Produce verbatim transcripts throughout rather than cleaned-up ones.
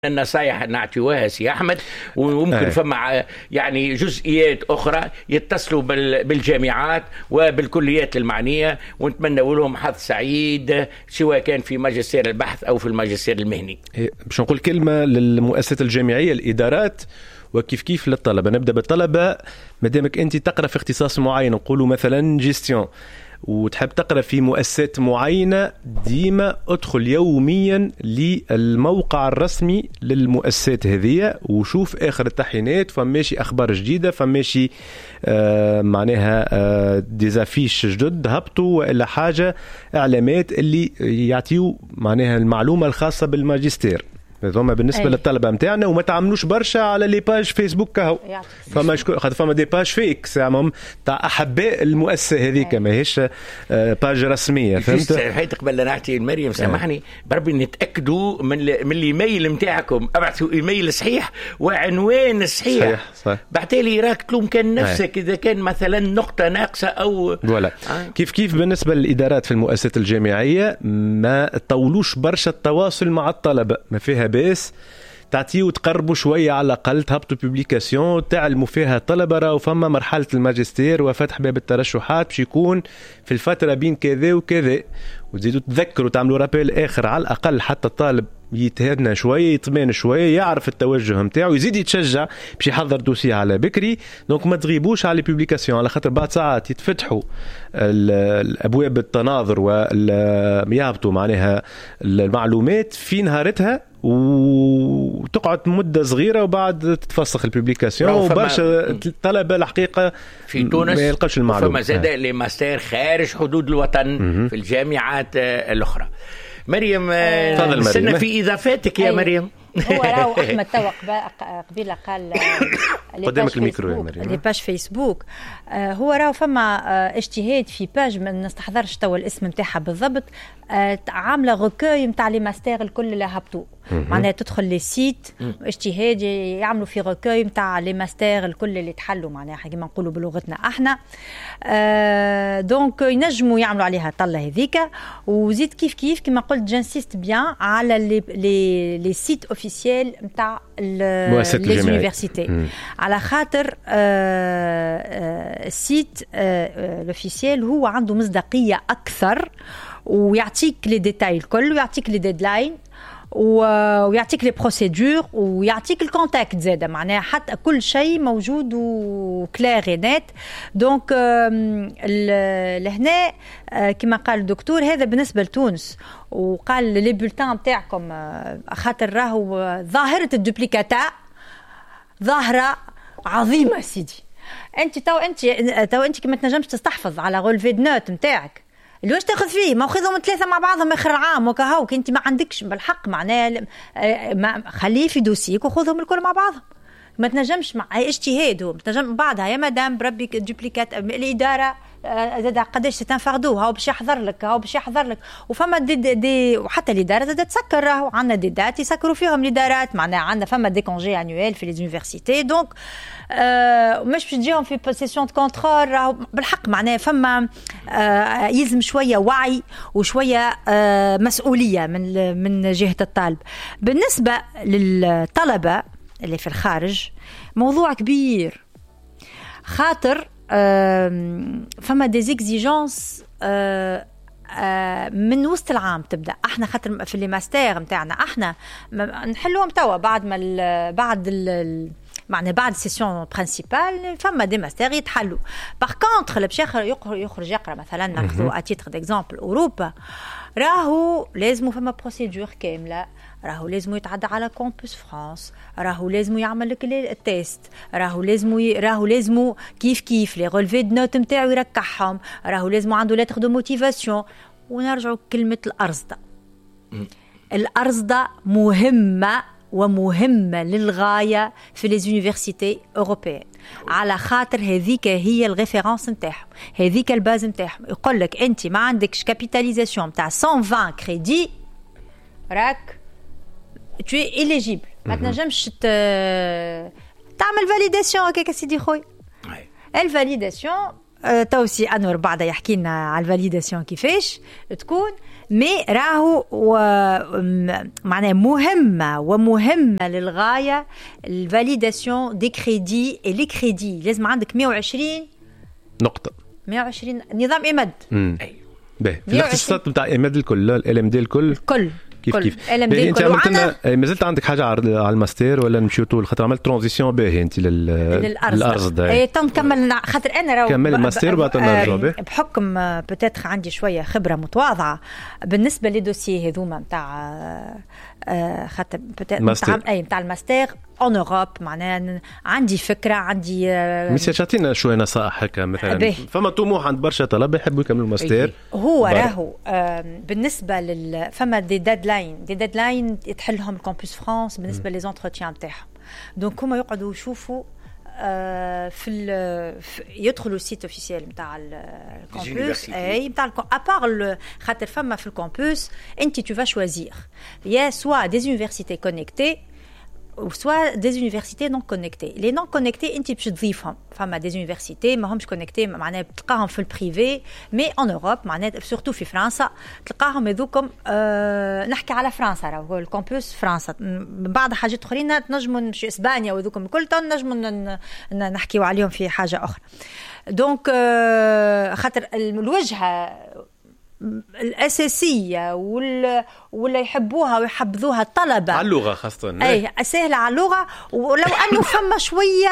النصائح نعطيوها سي أحمد، وممكن أيه. فما يعني جزئيات أخرى يتصلوا بالجامعات وبالكليات المعنية، ونتمنى لهم حظ سعيد سواء كان في ماجستير البحث أو في الماجستير المهني. باش نقول كلمة للمؤسسات الجامعية، الإدارات وكيف كيف للطلبة. نبدأ بالطلبة. مادامك أنت تقرأ في اختصاص معين، نقولوا مثلا جيستيون، وتحب تقرأ في مؤسسات معينة، ديما ادخل يوميا للموقع الرسمي للمؤسسات هذه وشوف آخر التحيينات، فماشي أخبار جديدة، فماشي آه معناها آه ديزافيش جدد هبطوا وإلا حاجة، إعلامات اللي يعطيو معناها المعلومة الخاصة بالماجستير. هذوما بالنسبه أي. للطلبه نتاعنا، وما تعملوش برشا على لي باج فيسبوك كهو، فما شكون خاطر فما دي باج فيك سامم تاع احباء المؤسسه هذيك، ماهيش باج رسميه. فهمت؟ حيت قبل نعطي المريم سامحني بربي نتاكدوا من من الايميل نتاعكم، ابعثوا ايميل صحيح وعنوان صحيح, صحيح. صحيح. بعتالي راك تلوم كان نفسك أي. اذا كان مثلا نقطه ناقصه او ولا آه. كيف كيف بالنسبه للادارات في المؤسسات الجامعيه، ما تطولوش برشا التواصل مع الطلبه، ما فيها بس تعطيه وتقربوا شوية على الأقل، تهبطوا بوبليكاسيون تعلموا فيها طلبة وفما مرحلة الماجستير وفتح باب الترشحات باش يكون في الفترة بين كذا وكذا، وتزيدوا تذكروا تعملوا رابيل آخر على الأقل حتى الطالب يتهدنا شوية، يطمئن شوية، يعرف التوجه متاعه، يزيد يتشجع باش يحضر دوسيه على بكري. دونك ما تغيبوش على البوبليكاسيون، على خاطر بعد ساعات يتفتحوا الأبواب التناظر ويهبطوا معناها المعلومات في نهارتها، وتقعد مدة صغيرة وبعد تتفسخ البوبليكاسيون، وبرشا الطلبة الحقيقة في تونس ما يلقاش المعلومة. فما زاد لي ماستر خارج حدود الوطن في الجامعات الأخرى. مريم نستنى في إضافاتك يا مريم. هو راهو أحمد توا قبيلة قال قدامك الميكرو يا مريم، لي باج فيسبوك. هو راهو فما اجتهاد في باج ما نستحضرش توا الاسم نتاعها بالضبط، عامله غوكوي نتاع لي ماستر الكل اللي هبطوا، معناها تدخل لي سيت اجتهاد يعملوا في غوكوي نتاع لي ماستر الكل اللي تحلوا، معناها كيما نقولوا بلغتنا احنا. أه دونك ينجموا يعملوا عليها طله هذيك. وزيد كيف كيف كما قلت جانسيست بيان على لي لي لي سيت اوفيسيال نتاع لي زونيفرسيتي، على خاطر السيت الاوفيسيال هو عنده مصداقيه اكثر، ويعطيك لي ديتاي الكل، ويعطيك لي ديدلاين، ويعطيك لي بروسيدور، ويعطيك الكونتاكت زاده، معناها حتى كل شيء موجود وكلير نت. دونك لهنا كما قال الدكتور هذا بالنسبه لتونس، وقال لي بولتان نتاعكم خاطر راهو ظاهره الدوبليكاتا ظاهره عظيمه سيدي. انت تو انت تو انت كما تنجمش تستحفظ على غولفي نوت نتاعك اللي واش تاخذ فيه، ما خذهم ثلاثه مع بعضهم اخر العام وكهوك، انت ما عندكش بالحق معناه خليه في دوسيك وخذهم الكل مع بعضهم، ما تنجمش مع اجتهاد، ما تنجم بعدها يا مدام بربي دوبليكات الاداره زاد قداش ستنفردو هاو باش يحضر لك هاو باش يحضر لك. وفما دي, دي, دي وحتى الاداره زاد تسكر، راهو عندنا دي دات يسكروا فيهم الادارات، معناها عندنا فما دي كونجي انويل في لي زونيفرسيتي. دونك آه مش باش تجيهم في بوسيسيون دو كونترول، راهو بالحق معناها فما آه يلزم شويه وعي وشويه آه مسؤوليه من من جهه الطالب. بالنسبه للطلبه اللي في الخارج موضوع كبير، خاطر فما دي زيكزيجونس من وسط العام تبدا. احنا خاطر في لي ماستر نتاعنا احنا نحلوهم توا بعد ما بعد ال معنى بعد السيسيون برينسيبال فما دي ماستر يتحلوا. باغ كونطخ اللي باش يخرج يقرا مثلا ناخذوا اتيتر ديكزامبل اوروبا، راهو لازم فما بروسيدور كامله، راهو لازم يتعدى على كامبوس فرانس، راهو لازم يعمل لك التيست، راهو لازم ي... راهو لازم كيف كيف لي رولفي دو نوت نتاعو يركعهم، راهو لازم عنده لتر دو موتيفاسيون. ونرجعوا كلمه الارصده. الارصده مهمه ومهمه للغايه في لي زونيفرسيتي اوروبيين، على خاطر هذيك هي الريفيرونس نتاعهم، هذيك الباز نتاعهم. يقول لك انت ما عندكش كابيتاليزاسيون نتاع مية وعشرين كريدي راك tu es éligible. ما تنجمش تعمل فاليداسيون هكاك سيدي خويا. الفاليداسيون توسي انور بعد يحكي لنا على الفاليداسيون كيفاش تكون. مي راهو معناها مهمة ومهمة للغاية الفاليداسيون دي كريدي اي لي كريدي لازم عندك مية وعشرين نقطة مية وعشرين نظام إمد. ايوه باهي الاختصاصات نتاع إمد الكل ال ام دي الكل الكل كيف كل. كيف انت عملت لنا ما زلت عندك حاجه على الماستر ولا نمشيو طول خاطر عملت ترانزيسيون باهي انت للارز اي تو نكمل خاطر انا راهو كمل الماستر بعد نرجعوا به بحكم بوتيتر عندي شويه خبره متواضعه بالنسبه لي دوسيي هذوما نتاع خاطر بوتيتر اي نتاع الماستر اون اوروب معناها عندي فكره عندي مش تعطينا شويه نصائح هكا مثلا بيه. فما طموح عند برشا طلبه يحبوا يكملوا الماستر هو راهو بالنسبه لل فما دي ديدلاين دي ديدلاين تحلهم الكامبوس فرانس بالنسبه لي زونتروتيان نتاعهم دونك هما يقعدوا يشوفوا في يدخلوا السيت اوفيسيال نتاع الكامبوس اي نتاع ابار خاطر فما في الكامبوس انت تو فا شوازير يا سوا دي يونيفرسيتي كونيكتي ou soit des universités non connectées. Les non connectées انت باش تضيفهم فما des universités ما همش كونيكتي معناها تلقاهم في البريفي مي ان اوروب معناها سورتو في فرنسا تلقاهم هذوكم أه نحكي على فرنسا راهو الكامبوس فرنسا بعض حاجات اخرين تنجموا نمشي اسبانيا وذوكم الكل نجموا نحكيوا عليهم في حاجه اخرى دونك أه خاطر الوجهه الأساسية ولا ولا يحبوها ويحبذوها الطلبة على اللغة خاصة أي سهلة على اللغة ولو أنه فما شوية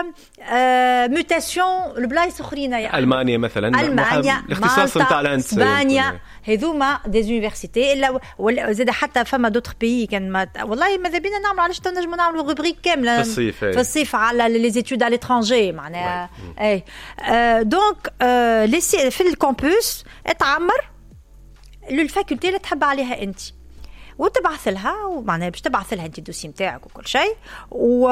آه موتاسيون البلايص أخرين يعني ألمانيا مثلا ألمانيا الاختصاص نتاع الهندسة إسبانيا هذوما دي يونيفرسيتي إلا ولا زاد حتى فما دوتر بي كان ما والله ماذا بينا نعمل علاش نجموا نعملوا روبريك كاملة في الصيف في الصيف على لي زيتود على ليترانجي معناها أي آه دونك آه في الكامبوس اتعمر للفاكولتي اللي تحب عليها انت وتبعث لها ومعناها باش تبعث لها انت الدوسي نتاعك وكل شيء و...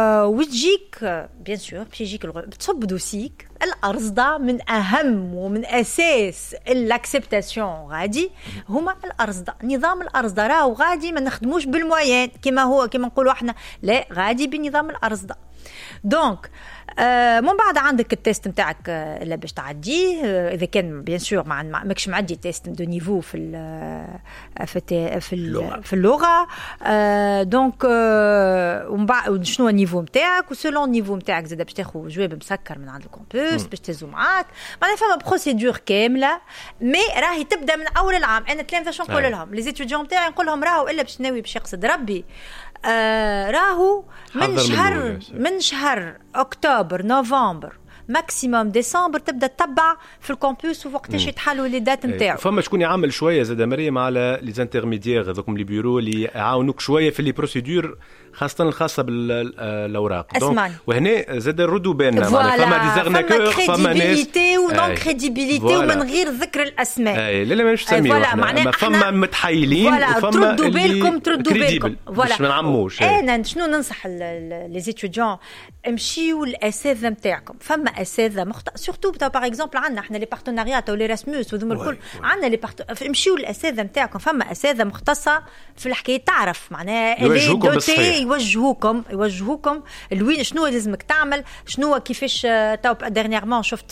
وتجيك بيان سور باش يجيك تصب دوسيك الارصده من اهم ومن اساس الاكسبتاسيون غادي هما الارصده نظام الارصده راهو غادي ما نخدموش بالموين كما هو كما نقولوا احنا لا غادي بنظام الارصده دونك آه من بعد عندك التيست نتاعك اللي باش تعديه آه اذا كان بيان سور مع ماكش معدي تيست دو نيفو في ال في في اللغه, في اللغة. آه دونك آه ومن بعد شنو النيفو نتاعك وسولون النيفو نتاعك زاد باش تاخذ جواب مسكر من عند الكامبوس باش تهزو معاك معناها فما بروسيدور كامله مي راهي تبدا من اول العام انا تلامذه شنو نقول لهم لي زيتيديون نتاعي نقول لهم راهو الا باش ناوي باش يقصد ربي آه راهو من شهر من شهر اكتوبر نوفمبر ماكسيموم ديسمبر تبدا تتبع في الكامبوس ووقتاش يتحلوا لي دات نتاعو فما شكون يعمل شويه زاد مريم على لي انترميديير هذوكم لي بيرو اللي يعاونوك شويه في لي بروسيدور خاصه الخاصه بالاوراق دونك وهنا زاد الردو بيننا فما دي زارناكور فما كريديبيليتي ونون كريديبيليتي ومن غير ذكر الاسماء اي لا لا مش تسميوها فما متحيلين وفما تردوا بالكم تردوا بالكم باش ما نعموش انا شنو ننصح لي زيتيديون امشيوا الاساتذه نتاعكم فما اساتذه مخت... سورتو باغ اكزومبل عندنا احنا لي بارتناريات او لي راسموس وذوما الكل عندنا لي بارت... امشيوا الاساتذه نتاعكم فما اساتذه مختصه في الحكايه تعرف معناها يوجهوكم بالصحيح يوجهوكم يوجهوكم لوين شنو لازمك تعمل شنو كيفاش تو ديرنييرمون شفت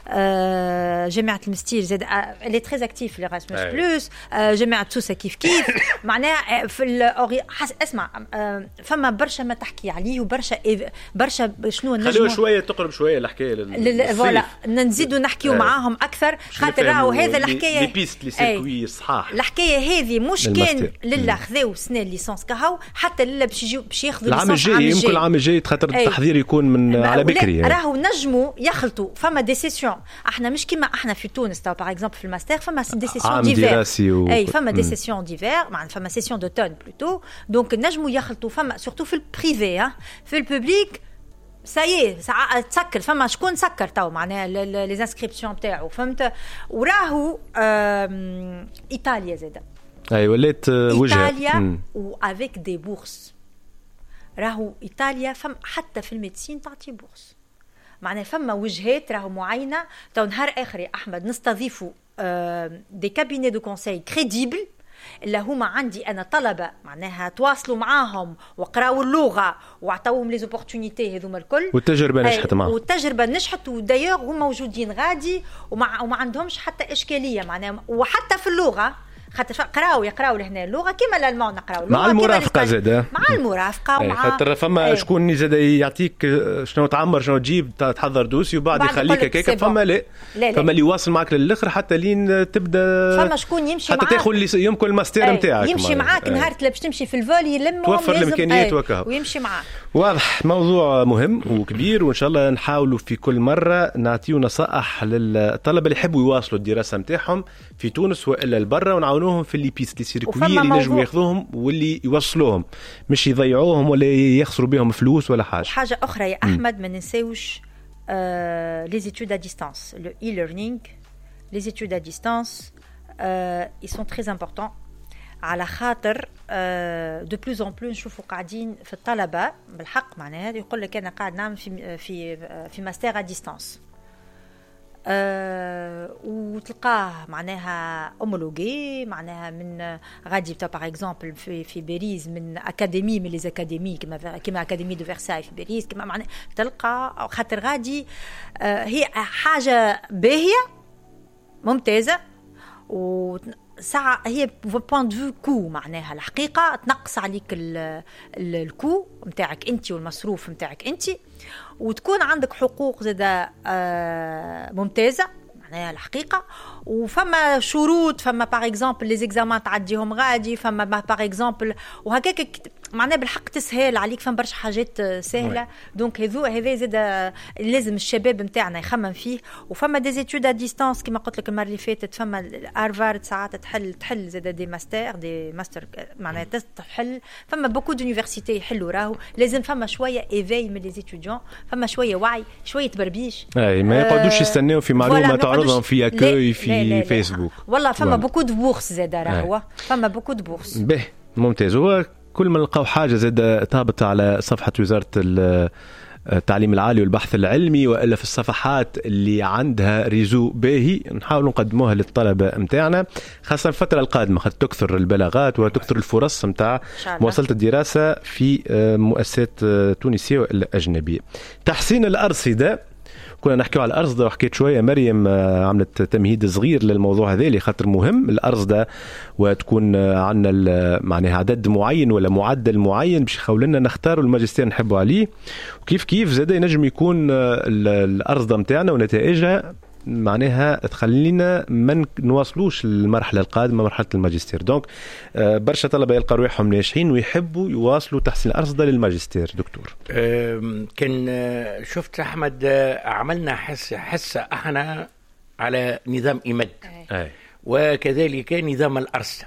جامعه المستير زاد اللي تري اكتيف لي راسموس بلس جامعه سوسه كيف كيف معناها في الأوري... اسمع فما برشا ما تحكي عليه وبرشا برشا شنو نجم خلينا شويه تقرب شويه الحكايه لل... فوالا نزيدوا نحكيوا معاهم اكثر خاطر راهو هذا الحكايه لي بيست لي سيركوي صحاح الحكايه هذه مش كان لله خذاو سنه ليسونس كهو حتى لله باش يجيو باش ياخذوا العام الجاي يمكن العام الجاي خاطر التحضير يكون من على بكري راهو نجموا يخلطوا فما دي سيسيون احنا مش كيما احنا في تونس تو باغ اكزومبل في الماستر فما دي سيسيون ديفير و... اي فما دي سيسيون ديفير معناتها فما سيسيون دو تون بلوتو دونك نجموا يخلطوا فما سورتو في البريفي ها في البوبليك سايي تسكر فما شكون سكر تو معناها لي انسكريبسيون تاعو فهمت وراهو ايطاليا زاده اي ولات وجهه ايطاليا و افيك دي بورس راهو ايطاليا فم حتى في الميديسين تعطي بورس معناها فما وجهات راهو معينه تو نهار اخر يا احمد نستضيفوا دي كابيني دو كونساي كريديبل اللي هما عندي انا طلبه معناها تواصلوا معاهم وقراوا اللغه وعطاوهم لي زوبورتونيتي هذوما الكل والتجربه نجحت معاهم والتجربه نجحت ودايوغ هما موجودين غادي وما, وما عندهمش حتى اشكاليه معناها وحتى في اللغه خاطر قراو يقراو لهنا اللغه كيما الالمان نقراو مع المرافقه زاد مع المرافقه ومع خاطر فما شكون زاد يعطيك شنو تعمر شنو تجيب تحضر دوسي وبعد يخليك هكاك فما لا, لا فما اللي يواصل معك للاخر حتى لين تبدا فما شكون يمشي حتى تاخذ اللي يمكن الماستر نتاعك يمشي معاك نهار باش تمشي في الفول يلم توفر الامكانيات وكهو ويمشي معاك. واضح موضوع مهم وكبير وان شاء الله نحاولوا في كل مره نعطيو نصائح للطلبه اللي يحبوا يواصلوا الدراسه نتاعهم في تونس والا لبرا ونعاونوهم في اللي بيست لي سيركوي اللي نجموا ياخذوهم واللي يوصلوهم مش يضيعوهم ولا يخسروا بهم فلوس ولا حاجه. حاجه اخرى يا احمد ما ننساوش لي زيتود ا ديستانس لو اي ليرنينغ لي زيتود ا ديستانس ils sont très importants على خاطر دو بلوز اون بلوس نشوفوا قاعدين في الطلبه بالحق معناها يقول لك انا قاعد نعمل في في في ماستر ا ديستانس أه وتلقاه معناها اومولوجي معناها من غادي بتا باغ اكزومبل في في باريس من اكاديمي من لي اكاديمي كما كما اكاديمي دو فرساي في باريس كما معناها تلقى خاطر غادي أه هي حاجه باهيه ممتازه و ساعة هي بوان دو فو كو معناها الحقيقة تنقص عليك الكو متاعك انت والمصروف متاعك انت وتكون عندك حقوق زادة ممتازة معناها الحقيقة وفما شروط فما باغ اكزومبل لي زيكزامان تعديهم غادي فما باغ اكزومبل وهكاك معناها بالحق تسهل عليك فما برشا حاجات سهله دونك هذو هذا زاد لازم الشباب نتاعنا يخمم فيه وفما دي زيتود ا ديستانس كما قلت لك المره اللي فاتت فما هارفارد ساعات تحل تحل زاد دي ماستر دي ماستر معناها تحل فما بوكو دونيفرسيتي يحلوا راهو لازم فما شويه ايفاي من لي زيتوديون فما شويه وعي شويه تبربيش اي ما يقعدوش يستناو في معلومه تعرضهم في اكوي في لا لا فيسبوك والله فما بوكو دو بورس زاد راهو فما بوكو دو بورس به ممتاز. هو كل ما نلقاو حاجه زاد تهبط على صفحه وزاره التعليم العالي والبحث العلمي والا في الصفحات اللي عندها ريزو باهي نحاول نقدموها للطلبه نتاعنا خاصه الفتره القادمه خاطر تكثر البلاغات وتكثر الفرص نتاع مواصله الدراسه في مؤسسات تونسيه والا اجنبيه. تحسين الارصده كنا نحكيو على الأرصدة وحكيت شوية مريم عملت تمهيد صغير للموضوع هذا اللي خاطر مهم الأرصدة وتكون عندنا معناها عدد معين ولا معدل معين باش يخولنا نختاروا الماجستير نحبوا عليه وكيف كيف زاد ينجم يكون الأرصدة متاعنا ونتائجها معناها تخلينا ما نواصلوش المرحلة القادمة مرحلة الماجستير. دونك برشا طلبة يلقى روحهم ناجحين ويحبوا يواصلوا تحسين الأرصدة للماجستير. دكتور كان شفت أحمد عملنا حس حس احنا على نظام إيمد وكذلك نظام الأرصدة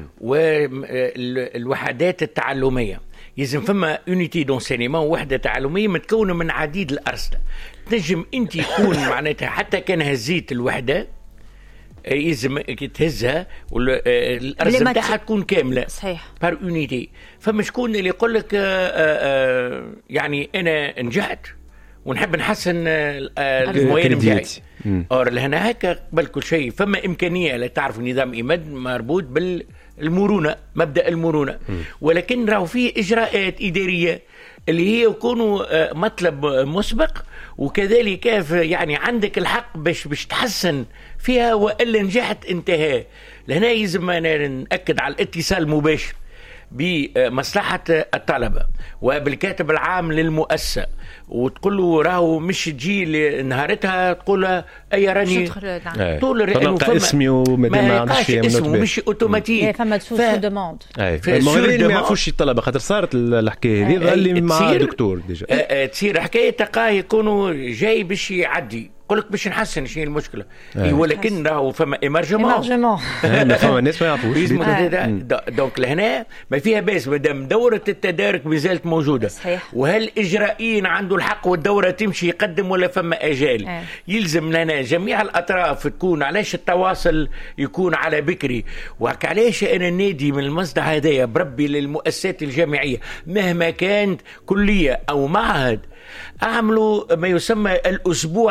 والوحدات التعلمية يلزم فما يونيتي دونسينيمون وحده تعلميه متكونه من عديد الارصده تنجم انت يكون معناتها حتى كان هزيت الوحده يلزم تهزها والارصده نتاعها تكون كامله صحيح بار يونيتي. فما شكون اللي يقول لك يعني انا نجحت ونحب نحسن الموين نتاعي اور لهنا هكا قبل كل شيء فما امكانيه لا تعرف نظام ايمد مربوط بال المرونة مبدأ المرونة ولكن راهو فيه إجراءات إدارية اللي هي يكونوا مطلب مسبق وكذلك يعني عندك الحق باش باش تحسن فيها وإلا نجحت انتهى. لهنا يلزم نأكد على الاتصال المباشر بمصلحة الطلبة وبالكاتب العام للمؤسسة وتقول له راهو مش تجي نهارتها تقول له اي راني طول الرئه اسمي وما عندش اسمه مش اوتوماتيك فما سو دوموند المغربيين ما يعرفوش الطلبه خاطر صارت الحكايه هذه ظل مع الدكتور ديجا تصير حكايه تلقاه يكونوا جاي باش يعدي يقول لك باش نحسن شنو المشكله أيه. ولكن راهو فما ايمرجمون فما الناس ما يعرفوش دونك لهنا ما فيها باس مادام دوره التدارك ما زالت موجوده صحيح. وهل الاجرائيين عنده الحق والدوره تمشي يقدم ولا فما اجال أيه. يلزم لنا جميع الاطراف تكون علاش التواصل يكون على بكري وعلاش انا نادي من المصدر هذايا بربي للمؤسسات الجامعيه مهما كانت كليه او معهد أعملوا ما يسمى الأسبوع المفتوح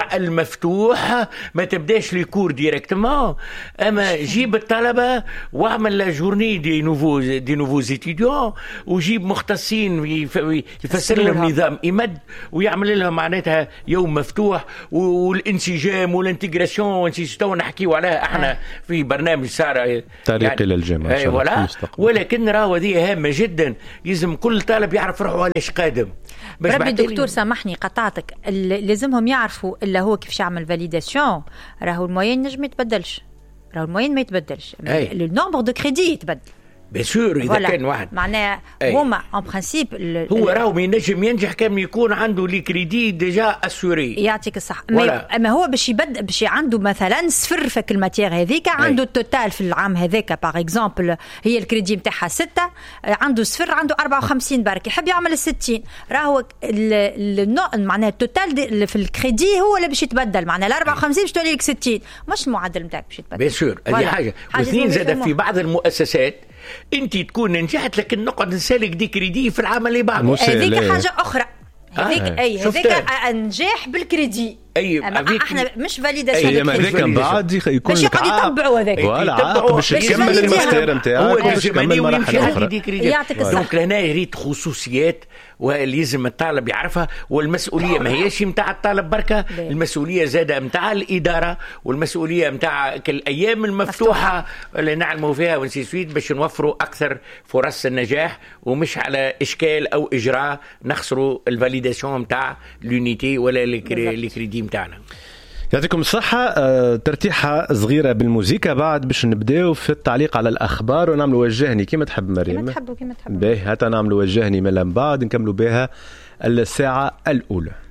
مفتوح، ما تبداش لي كور ديريكتومون، اما جيب الطلبه واعمل لا جورني دي نوفو دي نوفو ستوديون، وجيب مختصين يفسر لهم نظام إمد ويعمل لهم معناتها يوم مفتوح، والانسجام والانتجراسيون ونسيستو نحكيو عليها احنا في برنامج صار طريق يعني الى الجامعه. أي ولا، ولكن راهو هذه هامه جدا، يلزم كل طالب يعرف روحه علاش قادم. ربي دكتور سامحني قطعتك، لازمهم يعرفوا الا هو كيفاش يعمل فاليداسيون، راهو الموين نجم يتبدلش، راهو الموين ما يتبدلش، لو نومبر دو كريدي يتبدل بسور اذا كان واحد معناها هما ان برانسيب هو راهو ما ينجم ينجح كان يكون عنده لي كريدي ديجا اسوري. يعطيك الصح. اما هو باش يبدا باش عنده مثلا صفر في الماتير هذيك، عنده التوتال في العام هذاك باغ اكزومبل هي الكريدي نتاعها ستة، عنده صفر عنده أربعة وخمسين برك، يحب يعمل الستين، راهو معناها التوتال في الكريدي هو اللي باش يتبدل، معناها ال أربعة وخمسين باش تولي لك ستين، مش المعدل نتاعك باش يتبدل. بسور هذه حاجه. واثنين زاد في بعض المؤسسات انت تكون نجحت لكن نقعد نسالك دي كريدي في العام اللي بعده، هذيك حاجه اخرى. هذيك آه. اي هذيك نجاح بالكريدي، اي احنا مش فاليداسيون. اي هذاك من بعد يكون باش يطبعوا هذاك ولا باش يكمل الماستر نتاعك باش يكمل مراحل اخرى. يعطيك الصحه. دونك لهنا يريد خصوصيات ولازم الطالب يعرفها، والمسؤوليه ما هيش نتاع الطالب بركه، المسؤوليه زاده نتاع الاداره، والمسؤوليه نتاع الايام المفتوحه اللي نعلموا فيها ونسيسويت باش نوفروا اكثر فرص النجاح، ومش على اشكال او اجراء نخسروا الفاليداسيون نتاع لونيتي ولا الكريدي نتاعنا. يعطيكم الصحة. أه، ترتيحة صغيرة بالموسيقى بعد باش نبداو في التعليق على الأخبار ونعملوا وجهني كما تحب مريم. كما تحبوا كما تحبوا. باهي هاتا نعملوا وجهني من بعد نكملوا بها الساعة الأولى.